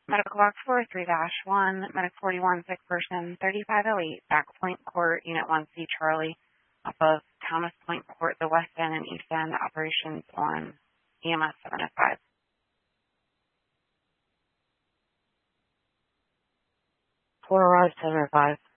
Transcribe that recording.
Medical box 43-1, Medic 41, sick person, 3508, Back Point Court, Unit 1C, Charlie, off of Thomas Point Court, the West End and East End, operations on EMS 705. Four arrived 705.